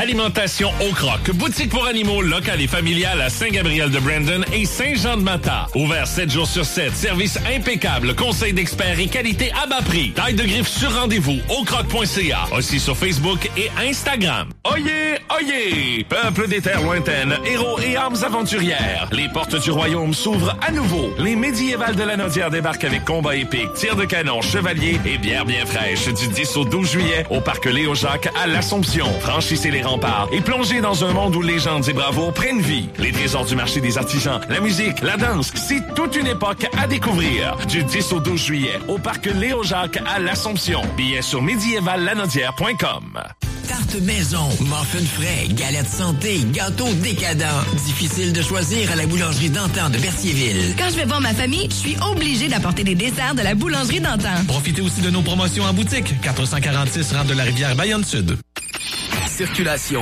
Alimentation au croc, boutique pour animaux locale et familiale à Saint-Gabriel-de-Brandon et Saint-Jean-de-Mata. Ouvert 7 jours sur 7, service impeccable, conseil d'experts et qualité à bas prix. Taille de griffe sur rendez-vous au croc.ca. Aussi sur Facebook et Instagram. Oyez, oyez! Peuple des terres lointaines, héros et âmes aventurières. Les portes du royaume s'ouvrent à nouveau. Les médiévales de la Naudière débarquent avec combats épiques, tirs de canon, chevaliers et bières bien fraîches du 10 au 12 juillet au parc Léo-Jacques à l'Assomption. Franchissez les remparts et plongez dans un monde où légendes et bravoures prennent vie. Les trésors du marché des artisans, la musique, la danse, c'est toute une époque à découvrir. Du 10 au 12 juillet au parc Léo-Jacques à l'Assomption. Billets sur médiévallanaudière.com. Tarte maison, muffins frais, galettes santé, gâteaux décadents. Difficile de choisir à la boulangerie d'antan de Berthierville. Quand je vais voir ma famille, je suis obligée d'apporter des desserts de la boulangerie d'antan. Profitez aussi de nos promotions en boutique. 446 rue de la Rivière Bayonne-Sud. Circulation.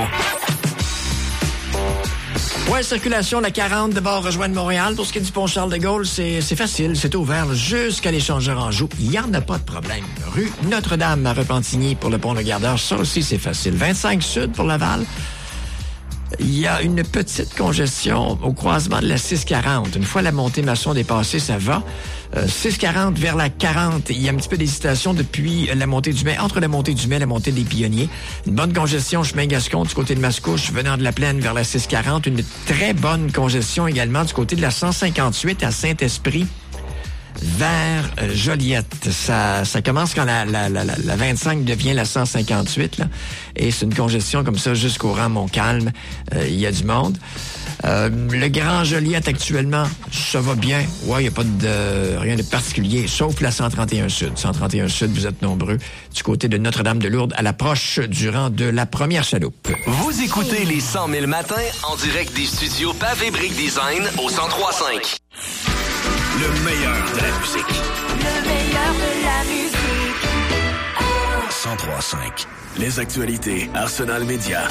Ouais, circulation, la 40 de bord rejoindre Montréal. Pour ce qui est du pont Charles-de-Gaulle, c'est facile, c'est ouvert jusqu'à l'échangeur Anjou. Il n'y en a pas de problème. Rue Notre-Dame à Repentigny pour le pont Le Gardeur, ça aussi c'est facile. 25 Sud pour Laval. Il y a une petite congestion au croisement de la 640. Une fois la montée Masson dépassée, ça va. 640 vers la 40, il y a un petit peu d'hésitation depuis la montée du Mai, entre la montée du Mai et la montée des Pionniers. Une bonne congestion chemin Gascon du côté de Mascouche, venant de la Plaine vers la 640. Une très bonne congestion également du côté de la 158 à Saint-Esprit vers Joliette. Ça commence quand la 25 devient la 158, là. Et c'est une congestion comme ça jusqu'au rang Montcalm. Il y a du monde. Le Grand Joliette, actuellement, ça va bien. Ouais, il n'y a pas rien de particulier, sauf la 131 Sud. 131 Sud, vous êtes nombreux du côté de Notre-Dame-de-Lourdes à l'approche du rang de la première chaloupe. Vous écoutez les 100 000 matins en direct des studios Pavé Brick Design au 103.5. Le meilleur de la musique. Le meilleur de la musique. 103.5. Les actualités Arsenal Média.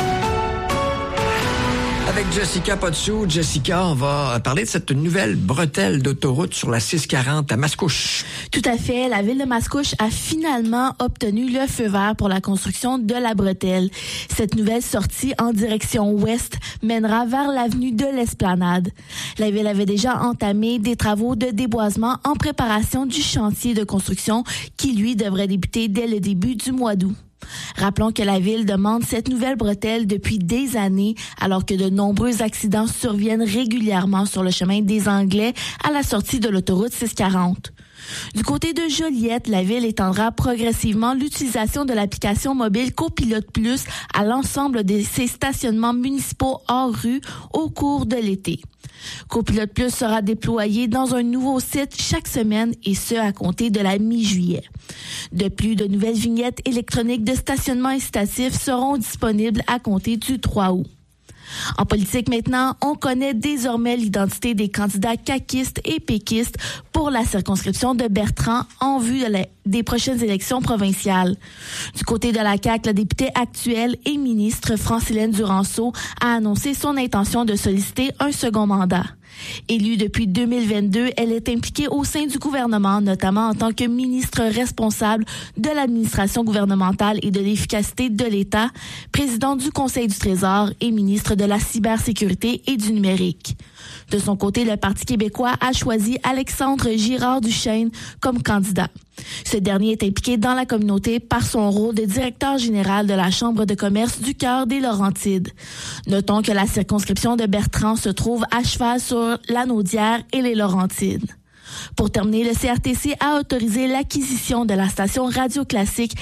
Avec Jessica Potsou. Jessica, on va parler de cette nouvelle bretelle d'autoroute sur la 640 à Mascouche. Tout à fait. La ville de Mascouche a finalement obtenu le feu vert pour la construction de la bretelle. Cette nouvelle sortie en direction ouest mènera vers l'avenue de l'Esplanade. La ville avait déjà entamé des travaux de déboisement en préparation du chantier de construction qui, lui, devrait débuter dès le début du mois d'août. Rappelons que la ville demande cette nouvelle bretelle depuis des années, alors que de nombreux accidents surviennent régulièrement sur le chemin des Anglais à la sortie de l'autoroute 640. Du côté de Joliette, la ville étendra progressivement l'utilisation de l'application mobile Copilote Plus à l'ensemble de ses stationnements municipaux hors rue au cours de l'été. Copilote Plus sera déployé dans un nouveau site chaque semaine et ce à compter de la mi-juillet. De plus, de nouvelles vignettes électroniques de stationnement incitatif seront disponibles à compter du 3 août. En politique maintenant, on connaît désormais l'identité des candidats caquistes et péquistes pour la circonscription de Bertrand en vue des prochaines élections provinciales. Du côté de la CAQ, la députée actuelle et ministre Francilène Duranceau a annoncé son intention de solliciter un second mandat. Élue depuis 2022, elle est impliquée au sein du gouvernement, notamment en tant que ministre responsable de l'administration gouvernementale et de l'efficacité de l'État, présidente du Conseil du Trésor et ministre de la cybersécurité et du numérique. De son côté, le Parti québécois a choisi Alexandre Girard-Duchesne comme candidat. Ce dernier est impliqué dans la communauté par son rôle de directeur général de la Chambre de commerce du Cœur des Laurentides. Notons que la circonscription de Bertrand se trouve à cheval sur la Naudière et les Laurentides. Pour terminer, le CRTC a autorisé l'acquisition de la station radio classique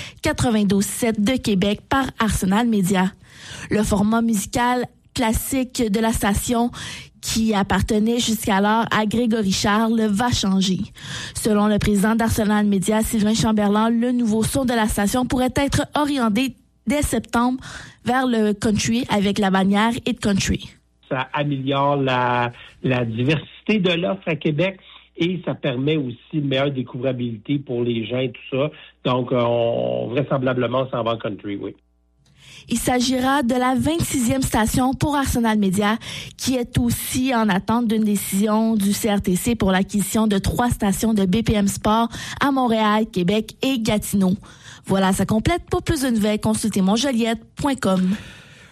92.7 de Québec par Arsenal Média. Le format musical classique de la station qui appartenait jusqu'alors à Grégory Charles va changer. Selon le président d'Arsenal Média, Sylvain Chamberlain, le nouveau son de la station pourrait être orienté dès septembre vers le country avec la bannière Hit Country. Ça améliore la diversité de l'offre à Québec et ça permet aussi une meilleure découvrabilité pour les gens et tout ça. Donc, vraisemblablement, ça va en country, oui. Il s'agira de la 26e station pour Arsenal Média, qui est aussi en attente d'une décision du CRTC pour l'acquisition de 3 stations de BPM Sport à Montréal, Québec et Gatineau. Voilà, ça complète. Pour plus de nouvelles, consultez monjoliette.com.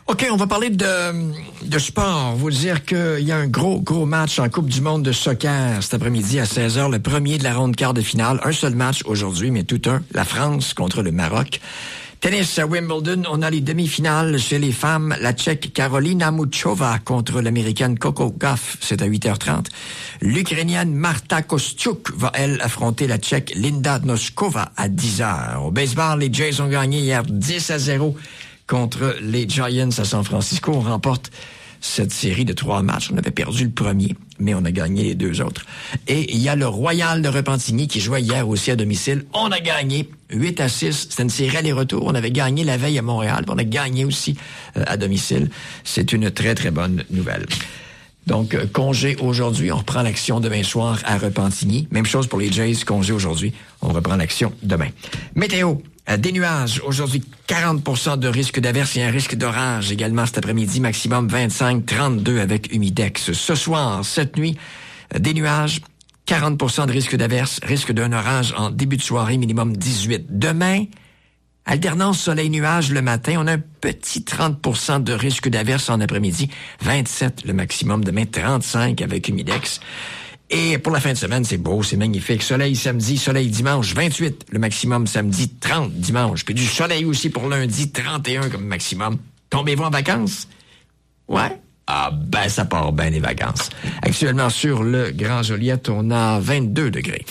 OK, on va parler de sport. Vous dire qu'il y a un gros match en Coupe du monde de soccer cet après-midi à 16h, le premier de la ronde quart de finale. Un seul match aujourd'hui, mais tout un. La France contre le Maroc. Tennis à Wimbledon, on a les demi-finales chez les femmes. La Tchèque Karolina Muchova contre l'Américaine Coco Gauff, c'est à 8h30. L'Ukrainienne Marta Kostyuk va, elle, affronter la Tchèque Linda Noskova à 10h. Au baseball, les Jays ont gagné hier 10-0 contre les Giants à San Francisco. On remporte cette série de 3 matchs. On avait perdu le premier, mais on a gagné les 2 autres. Et il y a le Royal de Repentigny qui jouait hier aussi à domicile. On a gagné 8-6. C'était une série aller-retour. On avait gagné la veille à Montréal. On a gagné aussi à domicile. C'est une très, très bonne nouvelle. Donc, congé aujourd'hui. On reprend l'action demain soir à Repentigny. Même chose pour les Jays. Congé aujourd'hui. On reprend l'action demain. Météo. Des nuages. Aujourd'hui, 40% de risque d'averse et un risque d'orage également cet après-midi. Maximum 25-32 avec humidex. Ce soir, cette nuit, des nuages. 40% de risque d'averse. Risque d'un orage en début de soirée. Minimum 18. Demain, alternance soleil-nuage le matin. On a un petit 30% de risque d'averse en après-midi. 27 le maximum. Demain, 35 avec humidex. Et pour la fin de semaine, c'est beau, c'est magnifique. Soleil samedi, soleil dimanche, 28 le maximum samedi, 30 dimanche. Puis du soleil aussi pour lundi, 31 comme maximum. Tombez-vous en vacances? Ouais? Ah ben, ça part bien les vacances. Actuellement sur le Grand Joliette, on a 22 degrés.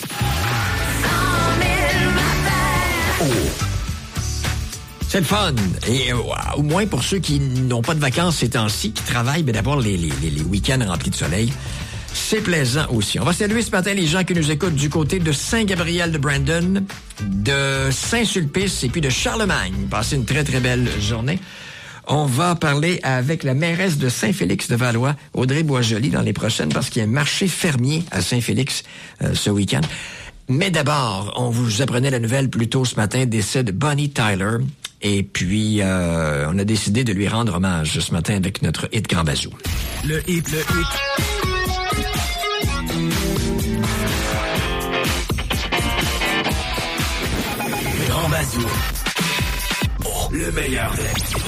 Oh! C'est le fun. Et au moins pour ceux qui n'ont pas de vacances ces temps-ci, qui travaillent, ben d'abord les week-ends remplis de soleil. C'est plaisant aussi. On va saluer ce matin les gens qui nous écoutent du côté de Saint-Gabriel de Brandon, de Saint-Sulpice et puis de Charlemagne. Passez une très, très belle journée. On va parler avec la mairesse de Saint-Félix-de-Valois, Audrey Boisjoli, dans les prochaines, parce qu'il y a un marché fermier à Saint-Félix ce week-end. Mais d'abord, on vous apprenait la nouvelle plus tôt ce matin, décès de Bonnie Tyler. Et puis, on a décidé de lui rendre hommage ce matin avec notre hit Grand Bazou. Le hit. Grand Bazou. Oh, le meilleur de la musique.